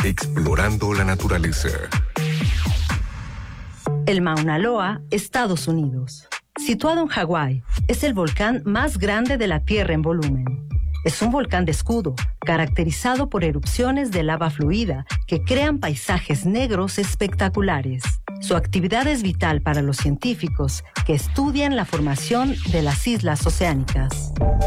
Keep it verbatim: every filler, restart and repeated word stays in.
explorando la naturaleza. El Mauna Loa, Estados Unidos. Situado en Hawái, es el volcán más grande de la Tierra en volumen. Es un volcán de escudo, caracterizado por erupciones de lava fluida que crean paisajes negros espectaculares. Su actividad es vital para los científicos que estudian la formación de las islas oceánicas.